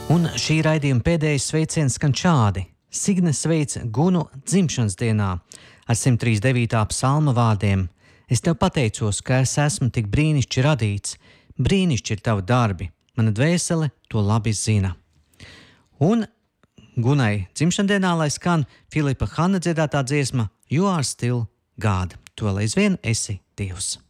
Un šī raidījuma pēdējais sveiciens skan šādi. Signe sveic Gunu dzimšanas dienā ar 139. psalma vārdiem. Es tev pateicos, ka es esmu tik brīnišķīgi radīts. Brīnišķīgi ir tavi darbi. Mana dvēsele to labi zina. Un Gunai dzimšandienā lai skan Filipa Hanna dziedātā dziesma You are still God. To lai aizvien esi Dievs.